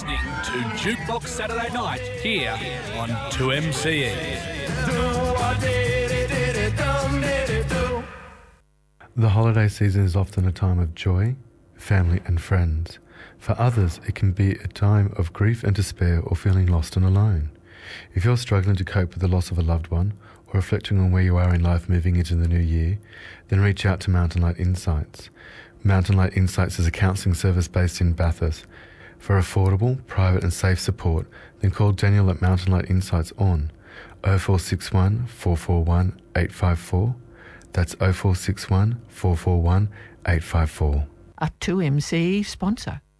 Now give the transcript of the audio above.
listening to Jukebox Saturday Night here on 2MCE. The holiday season is often a time of joy, family and friends. For others, it can be a time of grief and despair or feeling lost and alone. If you're struggling to cope with the loss of a loved one or reflecting on where you are in life moving into the new year, then reach out to Mountain Light Insights. Mountain Light Insights is a counselling service based in Bathurst. For affordable, private and safe support, then call Daniel at Mountain Light Insights on 0461 441 854. That's 0461 441 854. A 2MCE sponsor.